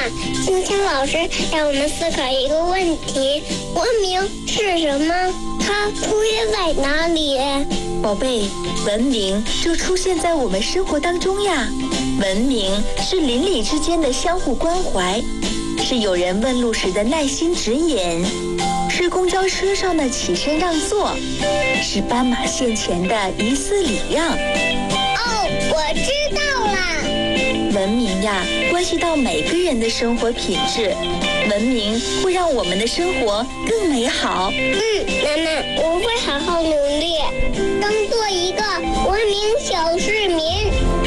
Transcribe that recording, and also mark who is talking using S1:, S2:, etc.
S1: 青青老师让我们思考一个问题：文明是什么？它出现在哪里？
S2: 宝贝，文明就出现在我们生活当中呀。文明是邻里之间的相互关怀，是有人问路时的耐心指引，是公交车上的起身让座，是斑马线前的一丝礼让。
S1: 哦，我知道了。
S2: 文明呀，关系到每个人的生活品质，文明会让我们的生活更美好。
S1: 妈妈，我会好好努力，当做一个文明小市民。